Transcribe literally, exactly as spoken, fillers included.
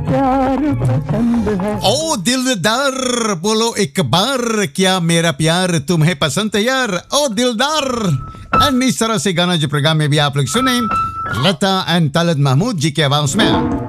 प्यार पसंद है। ओ दिलदार बोलो एक बार, क्या मेरा प्यार तुम्हें पसंद है यार, ओ दिलदार। एंड इस तरह से गाना जो प्रोग्राम में भी आप लोग सुने, लता एंड तलत महमूद जी के आवाज में